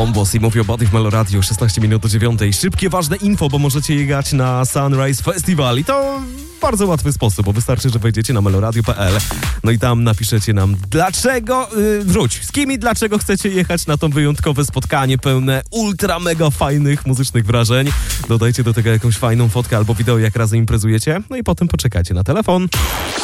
Boss i mówię o Body w Meloradio, 16 minut do 9. Szybkie, ważne info, bo możecie jechać na Sunrise Festival i to w bardzo łatwy sposób, bo wystarczy, że wejdziecie na meloradio.pl, no i tam napiszecie nam dlaczego, z kim i dlaczego chcecie jechać na to wyjątkowe spotkanie pełne ultra mega fajnych muzycznych wrażeń. Dodajcie do tego jakąś fajną fotkę albo wideo, jak razem imprezujecie, no i potem poczekajcie na telefon.